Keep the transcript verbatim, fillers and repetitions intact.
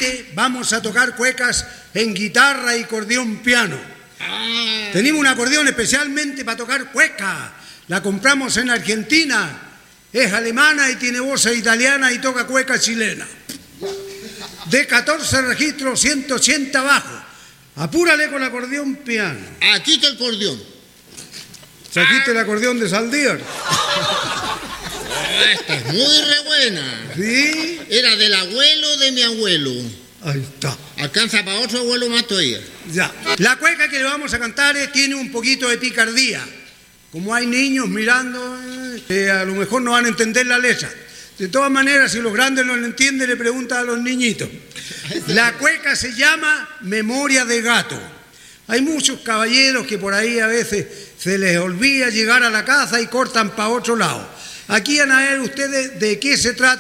Concretamente, vamos a tocar cuecas en guitarra y acordeón piano. Ah. Tenemos un acordeón especialmente para tocar cueca. La compramos en Argentina. Es alemana y tiene voz italiana y toca cueca chilena. De catorce registros, ciento ochenta bajos. Apúrale con el acordeón piano. Aquí está el acordeón. ¿Trajiste el acordeón de Saldívar? Oh, esta es muy re buena. Sí. Era del abuelo de mi abuelo. Ahí está. Alcanza para otro abuelo más todavía. Ya. La cueca que le vamos a cantar eh, tiene un poquito de picardía. Como hay niños mirando, eh, a lo mejor no van a entender la letra. De todas maneras, si los grandes no lo entienden, le preguntan a los niñitos. La cueca se llama Memoria de Gato. Hay muchos caballeros que por ahí a veces se les olvida llegar a la casa y cortan para otro lado. Aquí van a ver ustedes de qué se trata